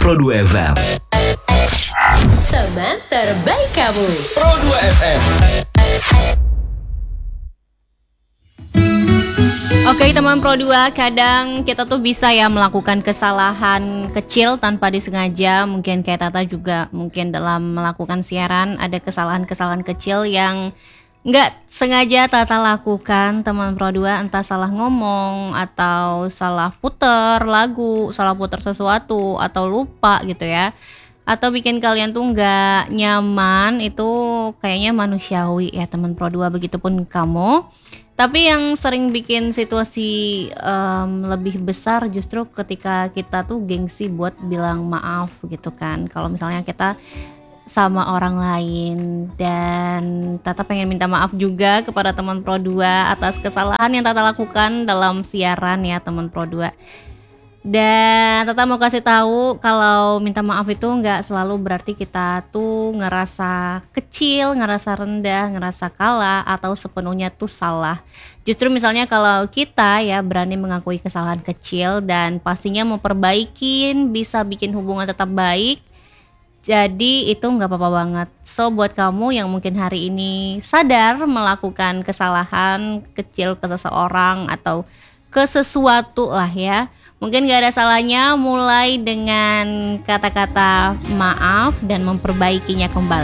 Pro 2 FM. Teman terbaik kamu. Pro 2 FM. Oke teman Pro 2, kadang kita tuh bisa ya melakukan kesalahan kecil tanpa disengaja. Mungkin kayak Tata juga mungkin dalam melakukan siaran ada kesalahan-kesalahan kecil yang nggak sengaja Tata lakukan teman Pro 2. Entah salah ngomong atau salah puter lagu, salah puter sesuatu atau lupa gitu ya, atau bikin kalian tuh nggak nyaman. Itu kayaknya manusiawi ya teman Pro 2, begitupun kamu. Tapi yang sering bikin situasi lebih besar justru ketika kita tuh gengsi buat bilang maaf gitu kan. Kalau misalnya kita sama orang lain, dan Tata pengen minta maaf juga kepada teman Pro 2 atas kesalahan yang Tata lakukan dalam siaran ya teman Pro 2. Dan Tata mau kasih tahu kalau minta maaf itu nggak selalu berarti kita tuh ngerasa kecil, ngerasa rendah, ngerasa kalah atau sepenuhnya tuh salah. Justru misalnya kalau kita ya berani mengakui kesalahan kecil dan pastinya memperbaikin, bisa bikin hubungan tetap baik. Jadi itu nggak apa-apa banget. So buat kamu yang mungkin hari ini sadar melakukan kesalahan kecil ke seseorang atau ke sesuatu lah ya, mungkin gak ada salahnya mulai dengan kata-kata maaf dan memperbaikinya kembali.